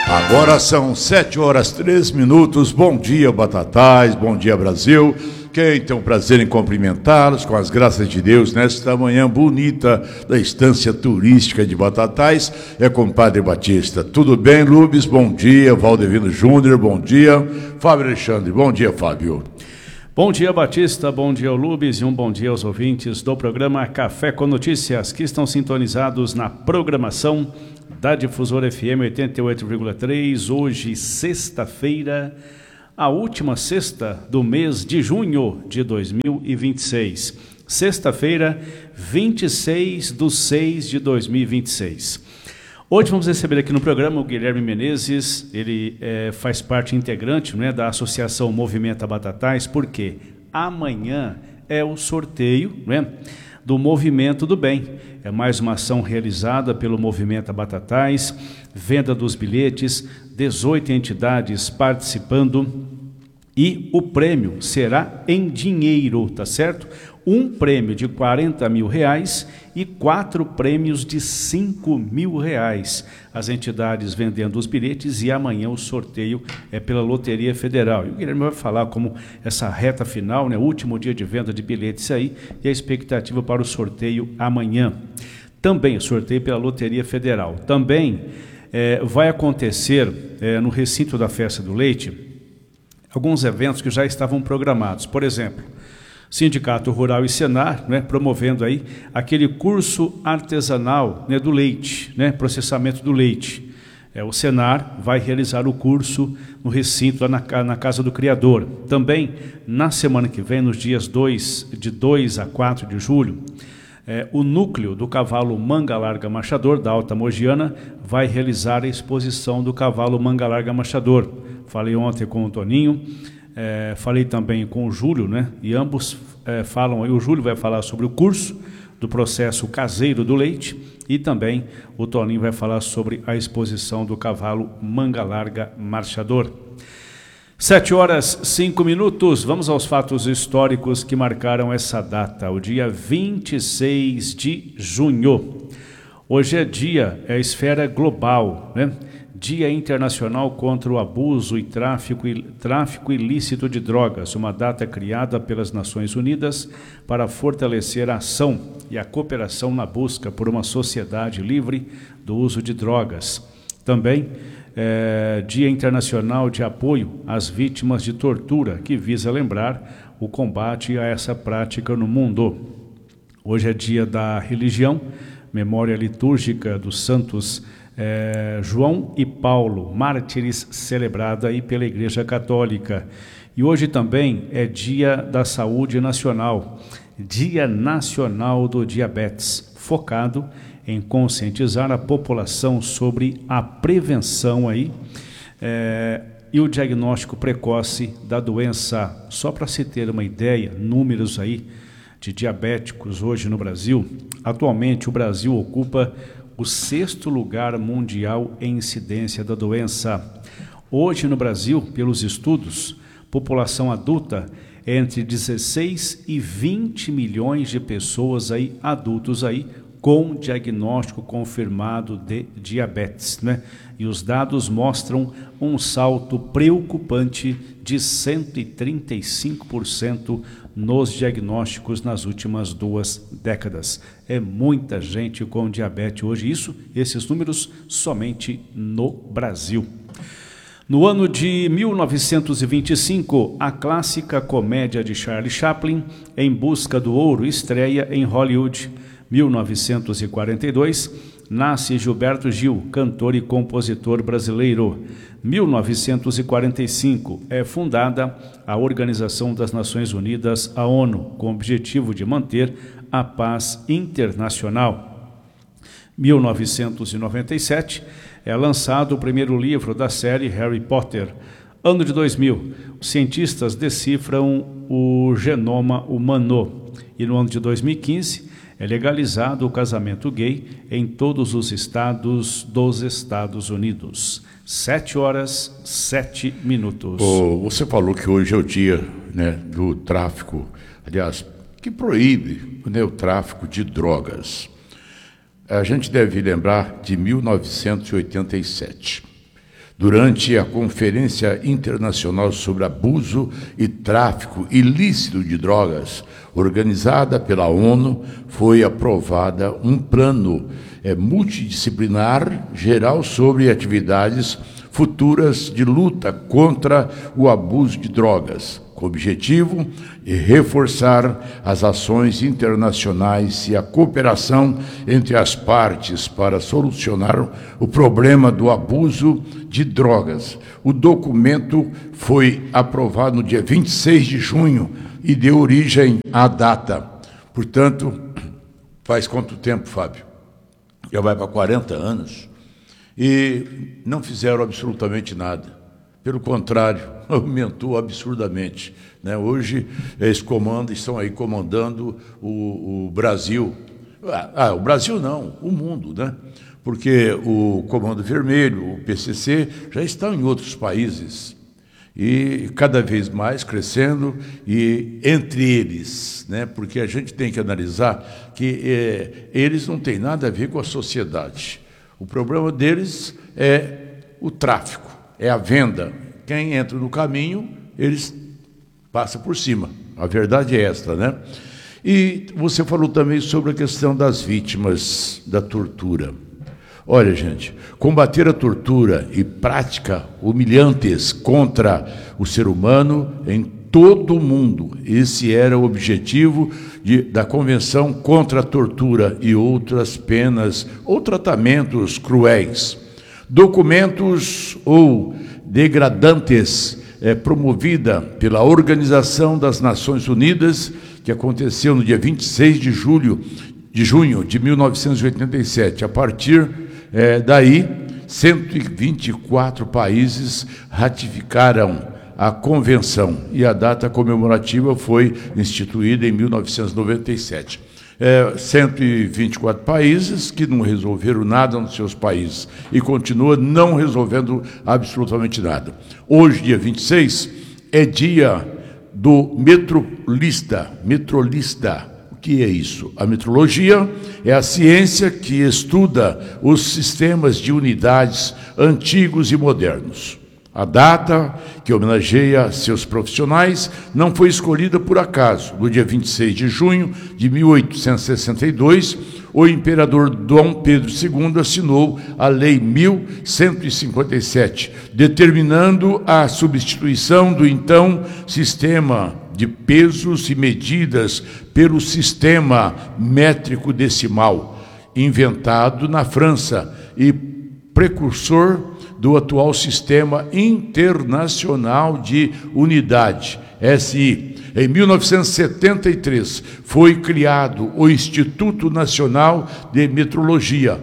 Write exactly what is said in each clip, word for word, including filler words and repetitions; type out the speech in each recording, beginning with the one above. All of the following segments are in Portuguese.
Agora são sete horas três minutos. Bom dia, Batatais, bom dia, Brasil. Quem tem o prazer em cumprimentá-los com as graças de Deus nesta manhã bonita da estância turística de Batatais é compadre Batista. Tudo bem, Lubes? Bom dia. Valdevino Júnior, bom dia. Fábio Alexandre, bom dia, Fábio. Bom dia, Batista, bom dia, Lubes, e um bom dia aos ouvintes do programa Café com Notícias, que estão sintonizados na programação da Difusora F M oitenta e oito vírgula três, hoje, sexta-feira, a última sexta do mês de junho de dois mil e vinte e seis. Sexta-feira, vinte e seis de seis de dois mil e vinte e seis. Hoje vamos receber aqui no programa o Guilherme Menezes. Ele é, faz parte integrante, né, da Associação Movimenta Batatais, porque amanhã é o sorteio, né, do Movimento do Bem. É mais uma ação realizada pelo Movimenta Batatais, venda dos bilhetes, dezoito entidades participando e o prêmio será em dinheiro, tá certo? Um prêmio de quarenta mil reais e quatro prêmios de cinco mil reais. As entidades vendendo os bilhetes e amanhã o sorteio é pela Loteria Federal. E o Guilherme vai falar como essa reta final, né, último dia de venda de bilhetes aí, e a expectativa para o sorteio amanhã. Também o sorteio pela Loteria Federal. Também é, vai acontecer é, no recinto da Festa do Leite alguns eventos que já estavam programados. Por exemplo, Sindicato Rural e Senar, né, promovendo aí aquele curso artesanal, né, do leite, né, processamento do leite. É, o Senar vai realizar o curso no recinto lá na, na Casa do Criador. Também, na semana que vem, nos dias dois, de dois a quatro de julho, é, o núcleo do cavalo Manga Larga Machador, da Alta Mogiana, vai realizar a exposição do cavalo Manga Larga Machador. Falei ontem com o Toninho, É, falei também com o Júlio, né? E ambos é, falam, o Júlio vai falar sobre o curso do processo caseiro do leite e também o Toninho vai falar sobre a exposição do cavalo Manga Larga Marchador. Sete horas, cinco minutos, vamos aos fatos históricos que marcaram essa data, o dia vinte e seis de junho. Hoje é dia, é esfera global, né? Dia Internacional contra o Abuso e Tráfico, Tráfico Ilícito de Drogas, uma data criada pelas Nações Unidas para fortalecer a ação e a cooperação na busca por uma sociedade livre do uso de drogas. Também é, Dia Internacional de Apoio às Vítimas de Tortura, que visa lembrar o combate a essa prática no mundo. Hoje é dia da religião, memória litúrgica dos santos É, João e Paulo, mártires, celebrada aí pela Igreja Católica. E hoje também é Dia da Saúde Nacional, Dia Nacional do Diabetes, focado em conscientizar a população sobre a prevenção aí, é, e o diagnóstico precoce da doença. Só para se ter uma ideia, números aí de diabéticos hoje no Brasil. Atualmente o Brasil ocupa o sexto lugar mundial em incidência da doença. Hoje no Brasil, pelos estudos, população adulta entre dezesseis e vinte milhões de pessoas aí, adultos aí, com diagnóstico confirmado de diabetes, né? E os dados mostram um salto preocupante de cento e trinta e cinco por cento nos diagnósticos nas últimas duas décadas. É muita gente com diabetes hoje, isso, esses números somente no Brasil. No ano de mil novecentos e vinte e cinco, a clássica comédia de Charlie Chaplin, Em Busca do Ouro, estreia em Hollywood. mil novecentos e quarenta e dois, nasce Gilberto Gil, cantor e compositor brasileiro. mil novecentos e quarenta e cinco, é fundada a Organização das Nações Unidas, a ONU, com o objetivo de manter a paz internacional. mil novecentos e noventa e sete, é lançado o primeiro livro da série Harry Potter. Ano de dois mil, os cientistas decifram o genoma humano. E no ano de dois mil e quinze, é legalizado o casamento gay em todos os estados dos Estados Unidos. Sete horas, sete minutos. Oh, você falou que hoje é o dia, né, do tráfico, aliás, que proíbe, né, o tráfico de drogas. A gente deve lembrar de mil novecentos e oitenta e sete. Durante a Conferência Internacional sobre Abuso e Tráfico Ilícito de Drogas, organizada pela ONU, foi aprovada um plano é, multidisciplinar geral sobre atividades futuras de luta contra o abuso de drogas, com o objetivo de reforçar as ações internacionais e a cooperação entre as partes para solucionar o problema do abuso de drogas. O documento foi aprovado no dia vinte e seis de junho e deu origem à data. Portanto, faz quanto tempo, Fábio? Já vai para quarenta anos e não fizeram absolutamente nada. Pelo contrário, aumentou absurdamente. Né? Hoje, eles comandam, estão aí comandando o, o Brasil. Ah, o Brasil não, o mundo, né? Porque o Comando Vermelho, o P C C, já estão em outros países e cada vez mais crescendo, e entre eles, né? Porque a gente tem que analisar que é, eles não têm nada a ver com a sociedade. O problema deles é o tráfico, é a venda. Quem entra no caminho, eles passam por cima. A verdade é esta, né? E você falou também sobre a questão das vítimas da tortura. Olha, gente, combater a tortura e prática humilhantes contra o ser humano em todo o mundo. Esse era o objetivo de, da Convenção contra a Tortura e outras penas ou tratamentos cruéis. Documentos ou degradantes é, promovida pela Organização das Nações Unidas, que aconteceu no dia vinte e seis de julho, de junho de mil novecentos e oitenta e sete. A partir é, daí, cento e vinte e quatro países ratificaram a convenção e a data comemorativa foi instituída em mil novecentos e noventa e sete. É, cento e vinte e quatro países que não resolveram nada nos seus países e continua não resolvendo absolutamente nada. Hoje, dia vinte e seis, é dia do metrolista. Metrolista. O que é isso? A metrologia é a ciência que estuda os sistemas de unidades antigos e modernos. A data que homenageia seus profissionais não foi escolhida por acaso. No dia vinte e seis de junho de mil oitocentos e sessenta e dois, o imperador Dom Pedro segundo assinou a Lei mil cento e cinquenta e sete, determinando a substituição do então sistema de pesos e medidas pelo sistema métrico decimal, inventado na França e precursor do atual Sistema Internacional de Unidade, S I. Em mil novecentos e setenta e três, foi criado o Instituto Nacional de Metrologia,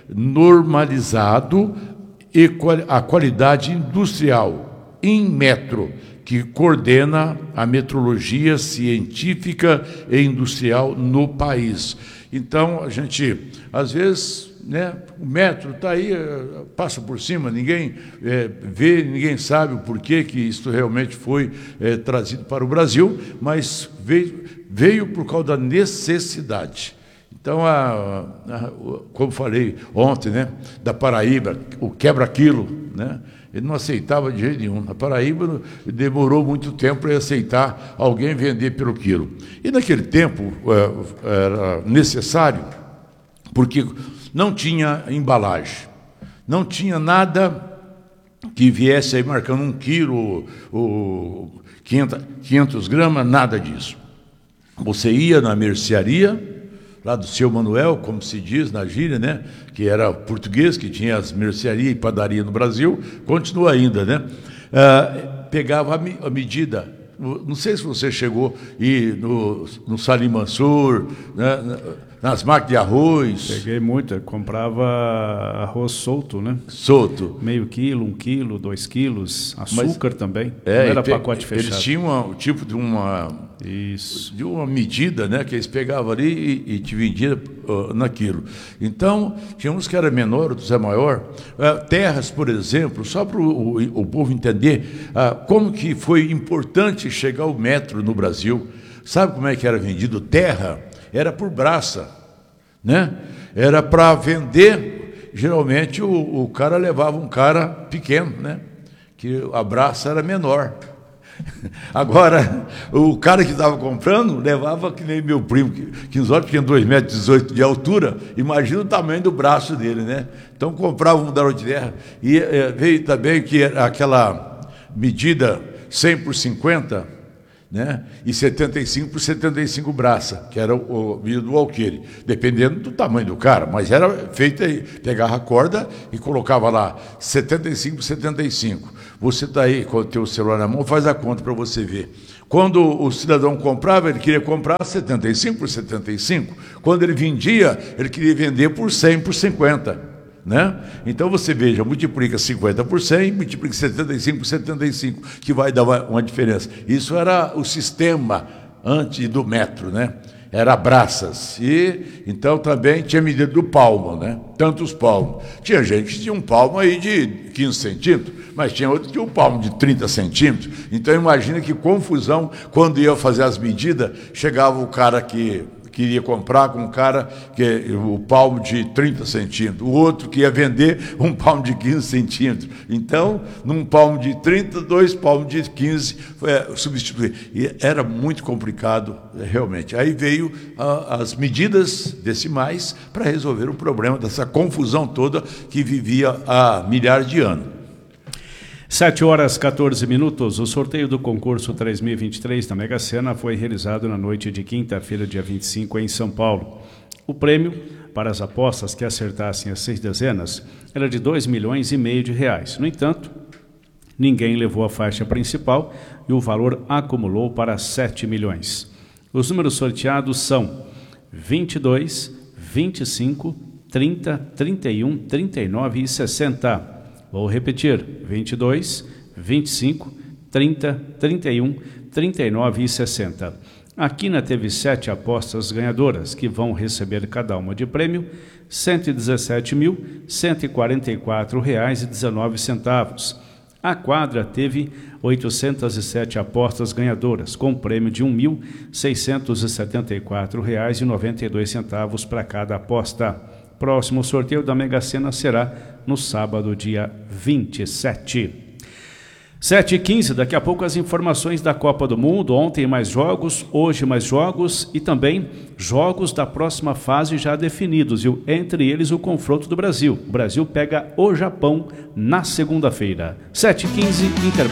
normalizado e a qualidade industrial, INMetro, que coordena a metrologia científica e industrial no país. Então, a gente, às vezes, né, o metro está aí, passa por cima, ninguém é, vê, ninguém sabe o porquê que isso realmente foi é, trazido para o Brasil, mas veio, veio por causa da necessidade. Então, a, a, como falei ontem, né, da Paraíba, o quebra-quilo, né, ele não aceitava de jeito nenhum. Na Paraíba demorou muito tempo para aceitar alguém vender pelo quilo. E naquele tempo é, era necessário, porque não tinha embalagem, não tinha nada que viesse aí marcando um quilo ou quinhentos gramas, nada disso. Você ia na mercearia, lá do seu Manuel, como se diz na gíria, né? Que era português, que tinha as mercearias e padaria no Brasil, continua ainda, né? Ah, pegava a, me, a medida. Não sei se você chegou e no, no Salim Mansur, né, nas máquinas de arroz. Peguei muito, comprava arroz solto, né? Solto. Meio quilo, um quilo, dois quilos, açúcar Mas, também. É, não era pacote fechado. Eles tinham o tipo de uma, Isso. de uma medida, né, que eles pegavam ali e, e te vendiam uh, naquilo. Então, tinha uns que era menor, outros é maior. Uh, terras, por exemplo, só para o, o, o povo entender uh, como que foi importante chegar o metro no Brasil. Sabe como é que era vendido terra? Era por braça, né? Era para vender geralmente o, o cara levava um cara pequeno, né? Que a braça era menor. Agora, o cara que estava comprando levava que nem meu primo, que, que os outros tinham dois metros e dezoito de altura, imagina o tamanho do braço dele, né? Então comprava um mudador de terra. E é, veio também que aquela medida cem por cinquenta, né? E setenta e cinco por setenta e cinco braça, que era o, o medida do alqueire, dependendo do tamanho do cara, mas era feita aí, pegava a corda e colocava lá setenta e cinco por setenta e cinco. Você está aí com o teu celular na mão, faz a conta para você ver. Quando o cidadão comprava, ele queria comprar setenta e cinco por setenta e cinco. Quando ele vendia, ele queria vender por cem por cinquenta. Né? Então você veja, multiplica cinquenta por cem, multiplica setenta e cinco por setenta e cinco, que vai dar uma, uma diferença. Isso era o sistema antes do metro, né? Era braças. E então também tinha medida do palmo, né? Tantos palmos. Tinha gente que tinha um palmo aí de quinze centímetros, mas tinha outro que tinha um palmo de trinta centímetros. Então imagina que confusão quando ia fazer as medidas, chegava o cara que queria comprar com um cara que o palmo de trinta centímetros, o outro que ia vender um palmo de quinze centímetros. Então, num palmo de trinta, dois palmos de quinze, é, substituir. E era muito complicado, realmente. Aí veio a, as medidas decimais para resolver o problema dessa confusão toda que vivia há milhares de anos. sete horas e quatorze minutos, o sorteio do concurso três mil e vinte e três da Mega Sena foi realizado na noite de quinta-feira, dia vinte e cinco, em São Paulo. O prêmio para as apostas que acertassem as seis dezenas era de dois milhões e meio de reais. No entanto, ninguém levou a faixa principal e o valor acumulou para sete milhões. Os números sorteados são vinte e dois, vinte e cinco, trinta, trinta e um, trinta e nove e sessenta. Vou repetir, vinte e dois, vinte e cinco, trinta, trinta e um, trinta e nove e sessenta. A Quina teve sete apostas ganhadoras, que vão receber cada uma de prêmio cento e dezessete mil, cento e quarenta e quatro reais e dezenove centavos. A Quadra teve oitocentas e sete apostas ganhadoras, com prêmio de um mil, seiscentos e setenta e quatro reais e noventa e dois centavos para cada aposta. Próximo sorteio da Mega Sena será no sábado, dia vinte e sete. sete e quinze, daqui a pouco as informações da Copa do Mundo. Ontem mais jogos, hoje mais jogos e também jogos da próxima fase já definidos, viu? Entre eles o confronto do Brasil. O Brasil pega o Japão na segunda-feira. sete e quinze, intervalo.